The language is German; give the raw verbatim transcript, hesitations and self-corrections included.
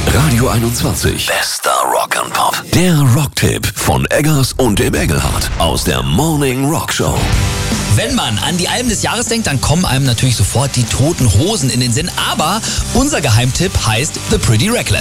Radio einundzwanzig. Bester Rock'n'Pop. Der Rocktipp von Eggers und dem Engelhardt aus der Morning Rock Show. Wenn man an die Alben des Jahres denkt, dann kommen einem natürlich sofort die Toten Hosen in den Sinn. Aber unser Geheimtipp heißt The Pretty Reckless.